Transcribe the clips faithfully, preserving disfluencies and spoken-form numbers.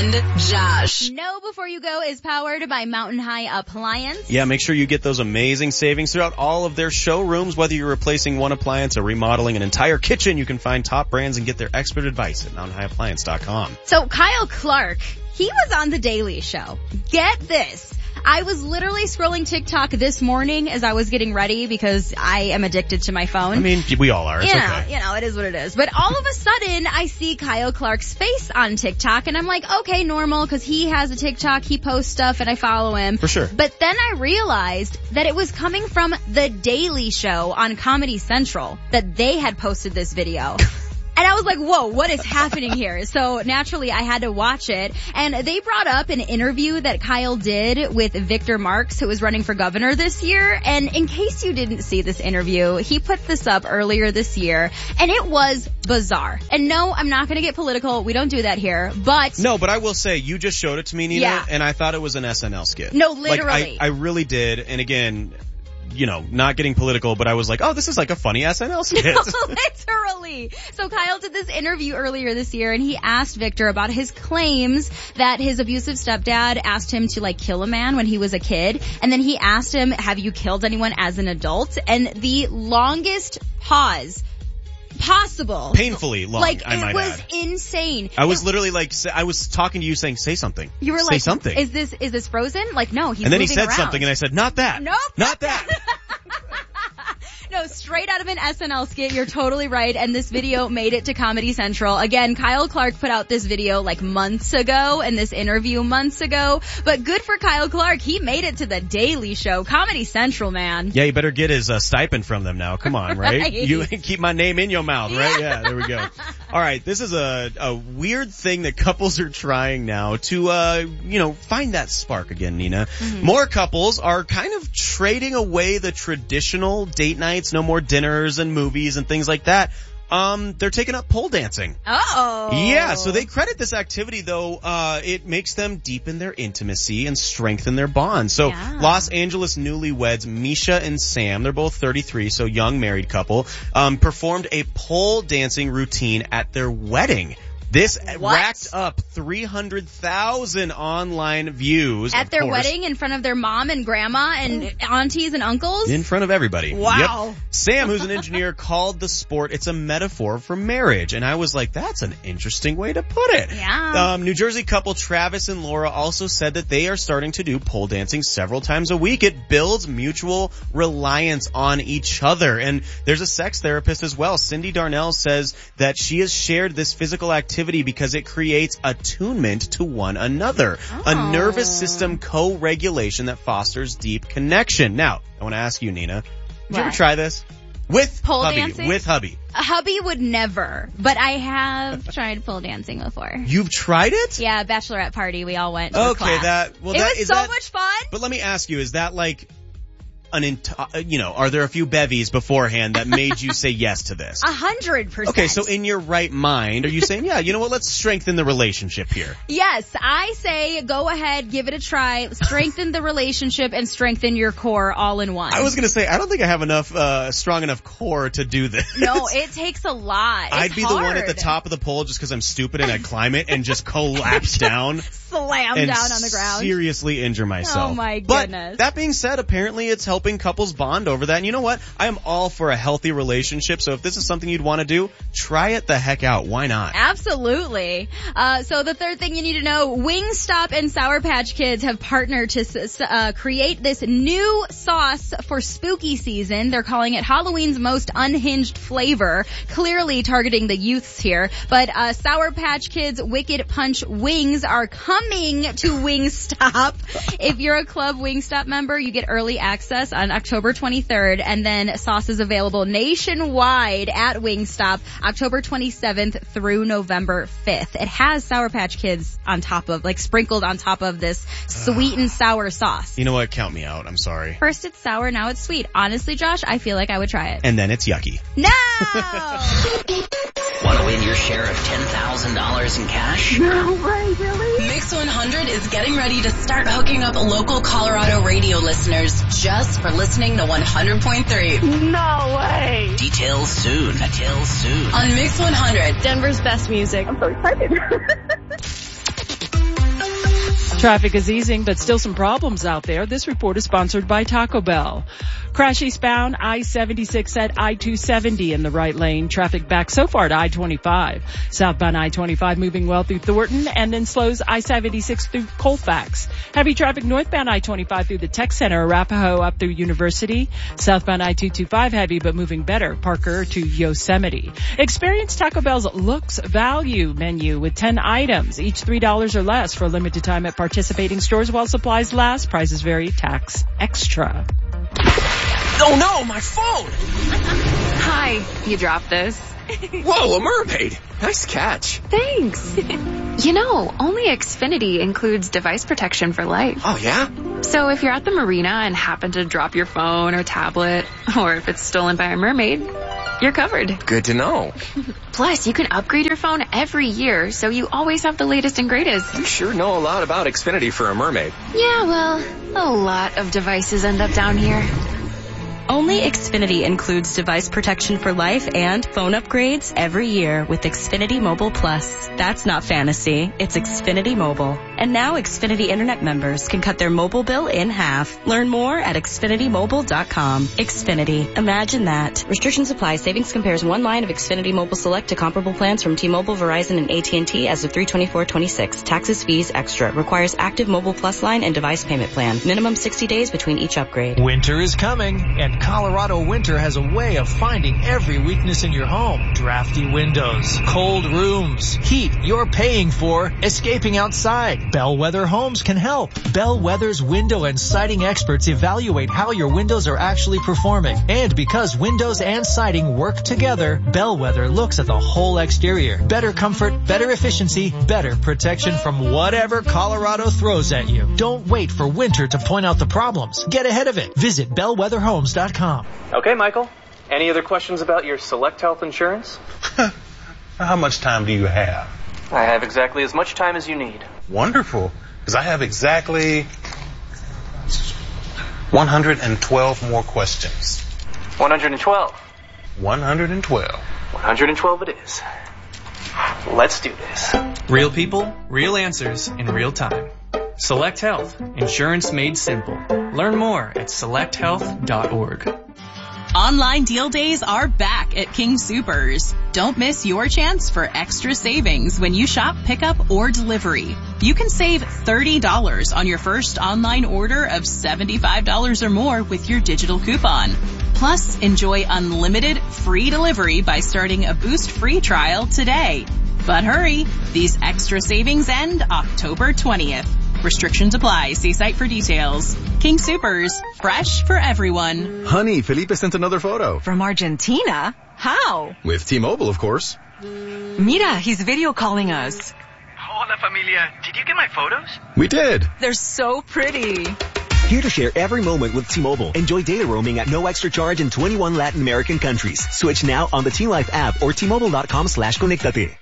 and Josh. Know Before You Go is powered by Mountain High Appliance. Yeah, make sure you get those amazing savings throughout all of their showrooms. Whether you're replacing one appliance or remodeling an entire kitchen, you can find top brands and get their expert advice at mountain high appliance dot com. So Kyle Clark, he was on The Daily Show. Get this. I was literally scrolling TikTok this morning as I was getting ready because I am addicted to my phone. I mean, we all are. It's you know, okay. You know, it is what it is. But all of a sudden, I see Kyle Clark's face on TikTok, and I'm like, okay, normal, because he has a TikTok, he posts stuff, and I follow him. For sure. But then I realized that it was coming from The Daily Show on Comedy Central, that they had posted this video. And I was like, whoa, what is happening here? So naturally, I had to watch it. And they brought up an interview that Kyle did with Victor Marx, who was running for governor this year. And in case you didn't see this interview, he put this up earlier this year. And it was bizarre. And no, I'm not going to get political. We don't do that here. But No, but I will say, you just showed it to me, Nina, Yeah. and I thought it was an S N L skit. No, literally. Like, I, I really did. And again, you know, not getting political, but I was like, oh, this is like a funny S N L skit. Literally. So Kyle did this interview earlier this year, and he asked Victor about his claims that his abusive stepdad asked him to like kill a man when he was a kid. And then he asked him, have you killed anyone as an adult? And the longest pause possible. Painfully long, like, I might it was add. insane. I was It- literally like, say- I was talking to you saying, say something. You were say like, something. is this, is this Frozen? Like, no, he's And then he moving said around. something and I said, not that. Nope. Not that. No, straight out of an S N L skit. You're totally right. And this video made it to Comedy Central. Again, Kyle Clark put out this video like months ago and this interview months ago. But good for Kyle Clark. He made it to The Daily Show. Comedy Central, man. Yeah, you better get his uh, stipend from them now. Come on, right? Right. You keep my name in your mouth, right? Yeah, there we go. All right, this is a, a weird thing that couples are trying now to, uh, you know, find that spark again, Nina. Mm-hmm. More couples are kind of trading away the traditional date nights, no more dinners and movies and things like that. Um, they're taking up pole dancing. Uh-oh. Yeah, so they credit this activity though, uh, it makes them deepen their intimacy and strengthen their bond. So Yeah. Los Angeles newlyweds Misha and Sam, they're both thirty-three, so young married couple, um, performed a pole dancing routine at their wedding. This What? racked up three hundred thousand online views. At of their course, wedding in front of their mom and grandma and aunties and uncles? in front of everybody. Wow. Yep. Sam, who's an engineer, called the sport, it's a metaphor for marriage. And I was like, that's an interesting way to put it. Yeah. Um, New Jersey couple Travis and Laura also said that they are starting to do pole dancing several times a week. It builds mutual reliance on each other. And there's a sex therapist as well. Cindy Darnell says that she has shared this physical activity because it creates attunement to one another. Oh. A nervous system co-regulation that fosters deep connection. Now, I want to ask you, Nina, did you ever What? try this? With Pole hubby. dancing? With hubby. A hubby would never, but I have tried pole dancing before. You've tried it? Yeah, bachelorette party, we all went to a Okay, class. that, well it that, was is so that, much fun. but let me ask you, is that like an, enti- you know, are there a few bevies beforehand that made you say yes to this? A hundred percent. Okay, so in your right mind, are you saying, yeah, you know what, let's strengthen the relationship here? Yes, I say go ahead, give it a try, strengthen the relationship and strengthen your core all in one. I was gonna say, I don't think I have enough, uh, strong enough core to do this. No, it takes a lot. It's I'd be hard. the one at the top of the pole just because I'm stupid and I'd climb it and just collapse down. Slam and down on the ground. seriously injure myself. Oh my But goodness. that being said, apparently it's helping couples bond over that. And you know what? I am all for a healthy relationship. So if this is something you'd want to do, try it the heck out. Why not? Absolutely. Uh, so the third thing you need to know, Wingstop and Sour Patch Kids have partnered to uh, create this new sauce for spooky season. They're calling it Halloween's most unhinged flavor, clearly targeting the youths here. But uh, Sour Patch Kids Wicked Punch wings are coming to Wingstop. If you're a Club Wingstop member, you get early access on October twenty-third, and then sauce is available nationwide at Wingstop October twenty-seventh through November fifth. It has Sour Patch Kids on top of, like sprinkled on top of this sweet and sour sauce. You know what? Count me out. I'm sorry. First it's sour, now it's sweet. Honestly, Josh, I feel like I would try it. And then it's yucky. No! Want to win your share of ten thousand dollars in cash? No way, really? Mix one hundred is getting ready to start hooking up local Colorado radio listeners just for listening to one hundred point three. No way. Details soon. Details soon. On Mix one hundred. Denver's best music. I'm so excited. Traffic is easing, but still some problems out there. This report is sponsored by Taco Bell. Crash eastbound I seventy-six at I two seventy in the right lane. Traffic back so far to I twenty-five. Southbound I twenty-five moving well through Thornton and then slows I seventy-six through Colfax. Heavy traffic northbound I twenty-five through the Tech Center, Arapahoe up through University. Southbound I two twenty-five heavy but moving better, Parker to Yosemite. Experience Taco Bell's Looks Value menu with ten items, each three dollars or less for a limited time at participating stores while supplies last. Prices vary, tax extra. Oh no, my phone! Hi, you dropped this. Whoa, a mermaid! Nice catch. Thanks. You know, only Xfinity includes device protection for life. Oh yeah? So if you're at the marina and happen to drop your phone or tablet, or if it's stolen by a mermaid, you're covered. Good to know. Plus, you can upgrade your phone every year, so you always have the latest and greatest. You sure know a lot about Xfinity for a mermaid. Yeah, well, a lot of devices end up down here. Only Xfinity includes device protection for life and phone upgrades every year with Xfinity Mobile Plus. That's not fantasy, it's Xfinity Mobile. And now Xfinity Internet members can cut their mobile bill in half. Learn more at Xfinity Mobile dot com. Xfinity. Imagine that. Restrictions apply. Savings compares one line of Xfinity Mobile Select to comparable plans from T-Mobile, Verizon, and A T and T as of three twenty-four twenty-six. Taxes, fees, extra. Requires active Mobile Plus line and device payment plan. Minimum sixty days between each upgrade. Winter is coming, and Colorado Winter has a way of finding every weakness in your home. Drafty windows, cold rooms, heat you're paying for, escaping outside. Bellwether Homes can help. Bellwether's window and siding experts evaluate how your windows are actually performing. And because windows and siding work together, Bellwether looks at the whole exterior. Better comfort, better efficiency, better protection from whatever Colorado throws at you. Don't wait for winter to point out the problems. Get ahead of it. Visit bellwether homes dot com. Okay, Michael. Any other questions about your Select Health insurance? How much time do you have? I have exactly as much time as you need. Wonderful, because I have exactly one hundred twelve more questions. one hundred twelve. one hundred twelve. one hundred twelve it is. Let's do this. Real people, real answers in real time. Select Health. Insurance made simple. Learn more at select health dot org. Online deal days are back at King Soopers. Don't miss your chance for extra savings when you shop pickup or delivery. You can save thirty dollars on your first online order of seventy-five dollars or more with your digital coupon. Plus, enjoy unlimited free delivery by starting a Boost free trial today. But hurry, these extra savings end October twentieth. Restrictions apply. See site for details. King Soopers. Fresh for everyone. Honey, Felipe sent another photo. From Argentina? How? With T-Mobile, of course. Mira, he's video calling us. Hola, familia. Did you get my photos? We did. They're so pretty. Here to share every moment with T-Mobile. Enjoy data roaming at no extra charge in twenty-one Latin American countries. Switch now on the T-Life app or T-Mobile.com slash conectate.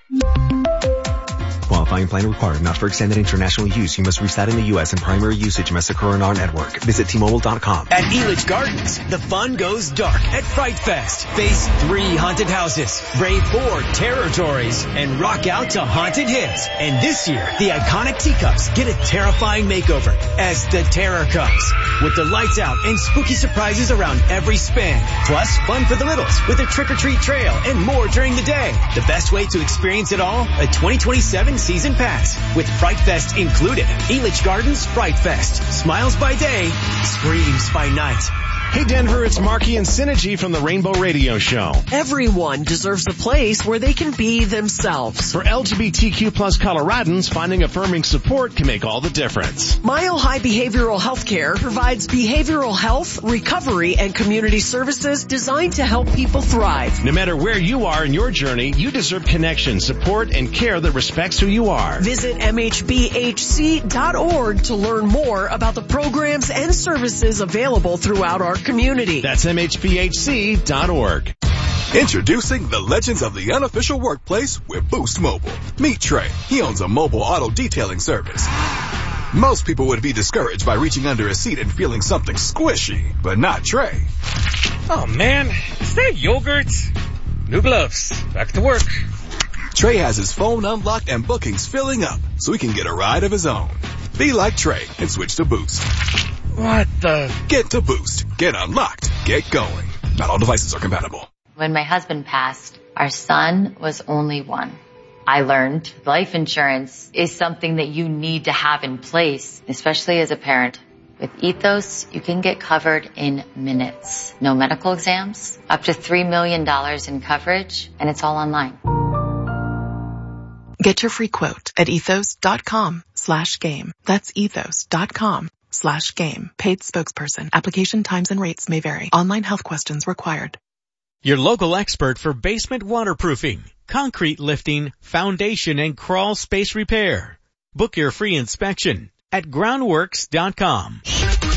Qualifying plan required. Not for extended international use. You must reside in the U S and primary usage must occur on our network. Visit T Mobile dot com. At Elitch Gardens, the fun goes dark at Fright Fest. Face three haunted houses, brave four territories, and rock out to haunted hits. And this year, the iconic teacups get a terrifying makeover as the terror comes. With the lights out and spooky surprises around every spin. Plus, fun for the littles with a trick-or-treat trail and more during the day. The best way to experience it all? A twenty twenty-seven season pass with Fright Fest included. Elitch Gardens Fright Fest. Smiles by day, screams by night. Hey Denver, it's Marky and Synergy from the Rainbow Radio Show. Everyone deserves a place where they can be themselves. For L G B T Q plus Coloradans, finding affirming support can make all the difference. Mile High Behavioral Healthcare provides behavioral health, recovery, and community services designed to help people thrive. No matter where you are in your journey, you deserve connection, support, and care that respects who you are. Visit M H B H C dot org to learn more about the programs and services available throughout our community. That's M H B H C dot org. Introducing the legends of the unofficial workplace with Boost Mobile. Meet Trey. He owns a mobile auto detailing service. Most people would be discouraged by reaching under a seat and feeling something squishy, but not Trey. Oh man, is that yogurt? New gloves. Back to work. Trey has his phone unlocked and bookings filling up so he can get a ride of his own. Be like Trey and switch to Boost. What the? Get to Boost. Get unlocked. Get going. Not all devices are compatible. When my husband passed, our son was only one. I learned life insurance is something that you need to have in place, especially as a parent. With Ethos, you can get covered in minutes. No medical exams, up to three million dollars in coverage, and it's all online. Get your free quote at ethos.com slash game. That's ethos.com slash game. Paid spokesperson. Application times and rates may vary. Online health questions required. Your local expert for basement waterproofing, concrete lifting, foundation, and crawl space repair. Book your free inspection at groundworks dot com.